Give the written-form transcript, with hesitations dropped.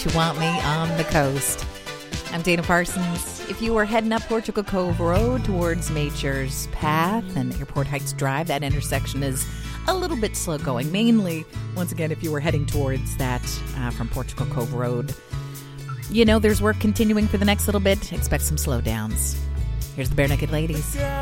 You want me on the coast. I'm Dana Parsons. If you are heading up Portugal Cove Road towards Major's Path and Airport Heights Drive, that intersection is a little bit slow going. Mainly, once again, if you were heading towards that from Portugal Cove Road. You know, there's work continuing for the next little bit. Expect some slowdowns. Here's the Bare Naked Ladies.